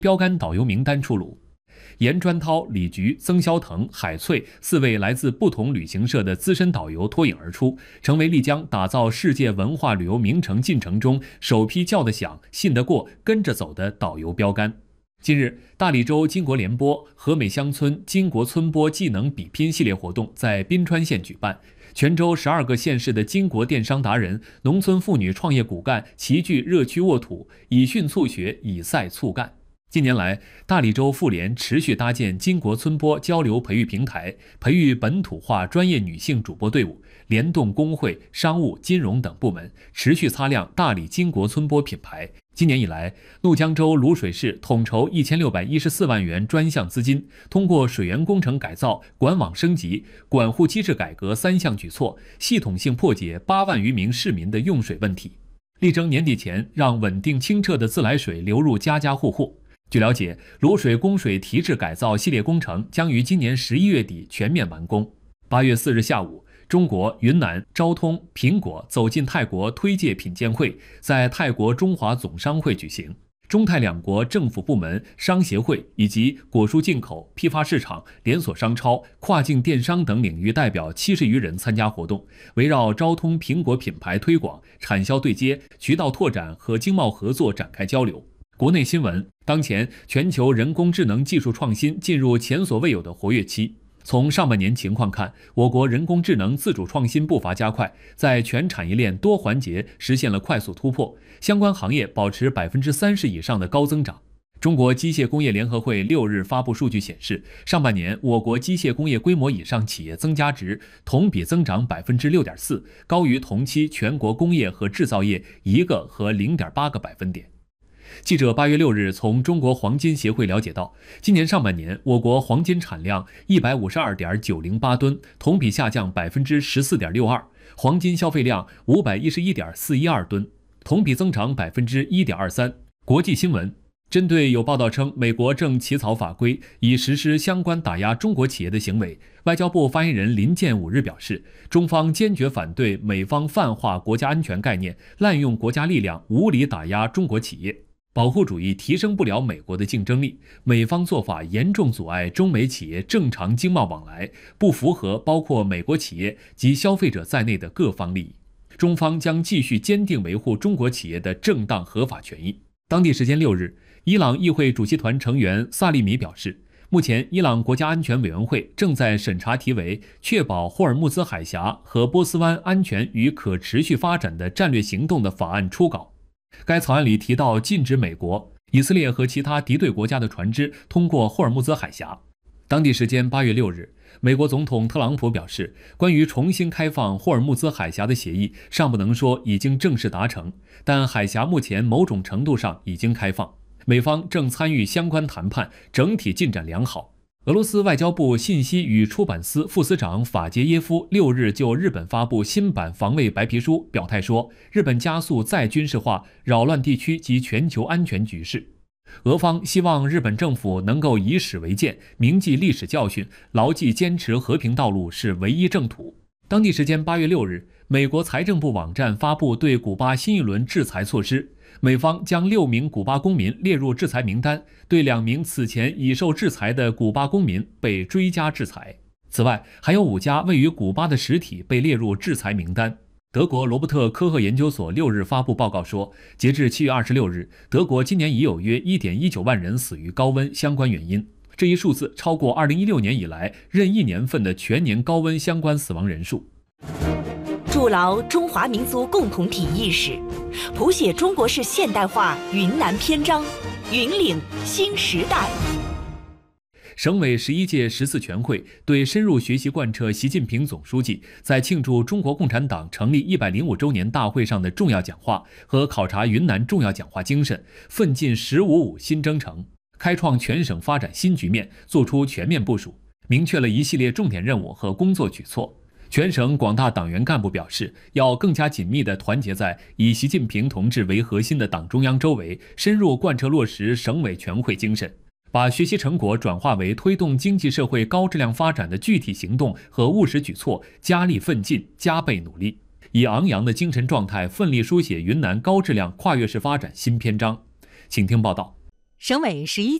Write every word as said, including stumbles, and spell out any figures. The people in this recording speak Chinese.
标杆导游名单出炉。严专涛、李菊、曾肖腾、海翠四位来自不同旅行社的资深导游脱颖而出，成为丽江打造世界文化旅游名城进程中首批叫得响、信得过、跟着走的导游标杆。近日，大理州金国联播和美乡村金国村播技能比拼系列活动在宾川县举办，全州十二个县市的金国电商达人、农村妇女创业骨干齐聚热区沃土，以训促学，以赛促干。近年来，大理州妇联持续搭建金国村播交流培育平台，培育本土化专业女性主播队伍，联动工会、商务、金融等部门，持续擦亮大理金国村播品牌。今年以来，怒江州卤水市统筹一千六百一十四万元专项资金，通过水源工程改造、管网升级、管护机制改革三项举措，系统性破解八万余名市民的用水问题，力争年底前让稳定清澈的自来水流入家家户户。据了解，卤水供水提质改造系列工程将于今年十一月底全面完工。八月四日下午，中国、云南、昭通、苹果走进泰国推介品鉴会在泰国中华总商会举行，中泰两国政府部门、商协会以及果蔬进口、批发市场、连锁商超、跨境电商等领域代表七十余人参加活动，围绕昭通苹果品牌推广、产销对接、渠道拓展和经贸合作展开交流。国内新闻，当前全球人工智能技术创新进入前所未有的活跃期。从上半年情况看，我国人工智能自主创新步伐加快，在全产业链多环节实现了快速突破，相关行业保持百分之三十以上的高增长。中国机械工业联合会六日发布数据显示，上半年我国机械工业规模以上企业增加值同比增长百分之六点四，高于同期全国工业和制造业一个和零点八个百分点。记者八月六日从中国黄金协会了解到，今年上半年我国黄金产量一百五十二点九零八吨，同比下降百分之十四点六二；黄金消费量五百一十一点四一二吨，同比增长百分之一点二三。国际新闻，针对有报道称美国正起草法规以实施相关打压中国企业的行为，外交部发言人林健五日表示，中方坚决反对美方泛化国家安全概念，滥用国家力量，无理打压中国企业。保护主义提升不了美国的竞争力，美方做法严重阻碍中美企业正常经贸往来，不符合包括美国企业及消费者在内的各方利益。中方将继续坚定维护中国企业的正当合法权益。当地时间六日，伊朗议会主席团成员萨利米表示，目前伊朗国家安全委员会正在审查题为《确保霍尔木兹海峡和波斯湾安全与可持续发展的战略行动》的法案初稿。该草案里提到禁止美国、以色列和其他敌对国家的船只通过霍尔木兹海峡。当地时间八月六日，美国总统特朗普表示，关于重新开放霍尔木兹海峡的协议尚不能说已经正式达成，但海峡目前某种程度上已经开放，美方正参与相关谈判，整体进展良好。俄罗斯外交部信息与出版司副司长法杰耶夫六日就日本发布新版防卫白皮书表态说，日本加速再军事化，扰乱地区及全球安全局势。俄方希望日本政府能够以史为鉴，铭记历史教训，牢记坚持和平道路是唯一正途。当地时间八月六日，美国财政部网站发布对古巴新一轮制裁措施，美方将六名古巴公民列入制裁名单，对两名此前已受制裁的古巴公民被追加制裁。此外，还有五家位于古巴的实体被列入制裁名单。德国罗伯特科赫研究所六日发布报告说，截至七月二十六日，德国今年已有约 一点一九万人死于高温相关原因，这一数字超过二零一六年以来任一年份的全年高温相关死亡人数。 筑牢中华民族共同体意识，谱写中国式现代化云南篇章，云岭新时代。 省委十一届十四全会对深入学习贯彻习近平总书记在庆祝中国共产党成立一百零五周年大会上的重要讲话和考察云南重要讲话精神，奋进“十五五”新征程，开创全省发展新局面，作出全面部署，明确了一系列重点任务和工作举措。全省广大党员干部表示，要更加紧密地团结在以习近平同志为核心的党中央周围，深入贯彻落实省委全会精神，把学习成果转化为推动经济社会高质量发展的具体行动和务实举措，加力奋进，加倍努力，以昂扬的精神状态奋力书写云南高质量跨越式发展新篇章。请听报道。 省委十一